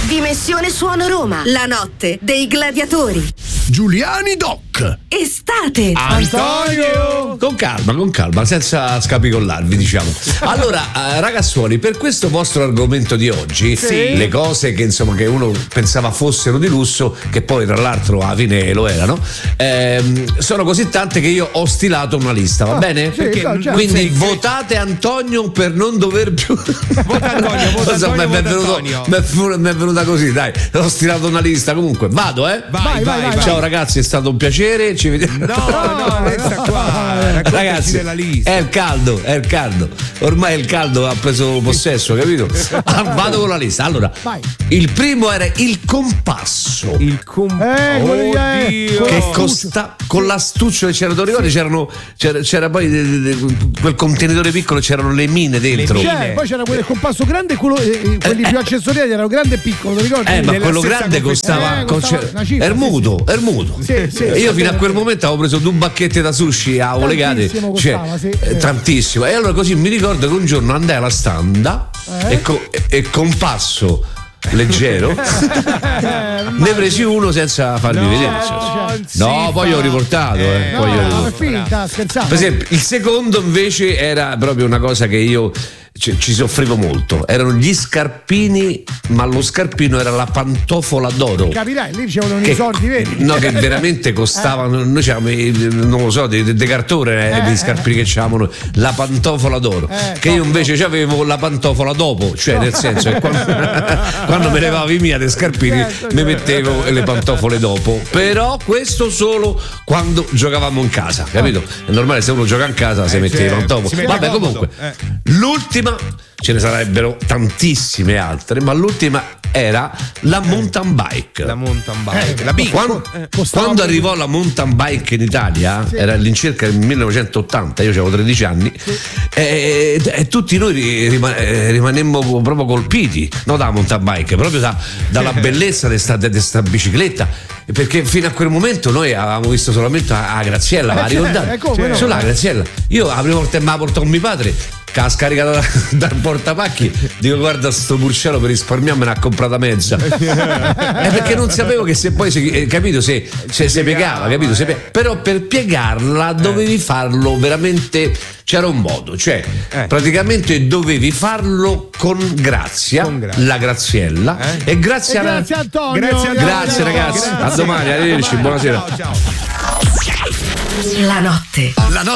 Dimensione Suono Roma, la notte dei gladiatori. Giuliani Doc. Estate. Antonio. Con calma, senza scapicollarvi, diciamo. Allora, ragazzuoli, per questo vostro argomento di oggi, Sì. le cose che insomma che uno pensava fossero di lusso, che poi tra l'altro alla fine lo erano, sono così tante che io ho stilato una lista, va bene? sì, certo. Quindi votate Antonio per non dover più. Vota Antonio, vota Antonio, vota Antonio. Mi è venuta così, dai, ho stilato una lista. Comunque, vado, Vai. Ciao ragazzi, è stato un piacere. Ci vediamo. No, resta qua. Ragazzi, della lista. è il caldo. Ormai il caldo ha preso possesso, capito? Vado con la lista. Allora, Vai. il primo era il compasso. Oddio. Che costa con l'astuccio che c'era, ti ricordi? C'era poi quel contenitore piccolo, c'erano le mine dentro. Poi c'era quel compasso grande e quelli più accessoriati erano grande e piccolo, ti ricordi? Ma Nella quello stessa grande costava una cifra, è muto. Sì, E io fino a quel momento avevo preso 2 bacchette da sushi, avevo legate, Tantissimo costava, sì. tantissimo. E allora così mi ricordo che un giorno andai alla standa e compasso leggero ne presi uno senza farmi vedere. Poi ho riportato. Poi ho riportato. È finta, scherzavo. Per esempio, il secondo invece era proprio una cosa che io ci soffrivo molto. Erano gli scarpini, ma lo scarpino era la pantofola d'oro. Capirai, lì c'erano i soldi veri. No, che veramente costavano. Noi c'avevamo, non lo so, de cartone gli scarpini che c'avevano, la pantofola d'oro. Che io invece avevo la pantofola dopo, cioè nel senso che quando me levavi via dei scarpini mi mettevo le pantofole dopo. Però questo solo quando giocavamo in casa, capito? È normale, se uno gioca in casa si mette le pantofole. Vabbè, comunque, l'ultima, ce ne sarebbero tantissime altre, ma l'ultima era la mountain bike. La mountain bike. La big. Quando arrivò la mountain bike in Italia, era all'incirca nel 1980, io avevo 13 anni, e tutti noi rimanemmo proprio colpiti, no, dalla mountain bike, proprio dalla bellezza di sta bicicletta. Perché fino a quel momento noi avevamo visto solamente a Graziella, la ricordate? Solo la Graziella. Io la prima volta che me la portò con mio padre, che ha scaricato dal portapacchi, dico guarda sto purcello, per risparmiarmi ne ha comprata mezza. Perché non sapevo che se poi capito se piegava, capito? Però per piegarla dovevi farlo veramente, c'era un modo, cioè praticamente dovevi farlo con Grazia, la Graziella, e grazie Antonio. Grazie ragazzi, a domani, arrivederci, buonasera. La notte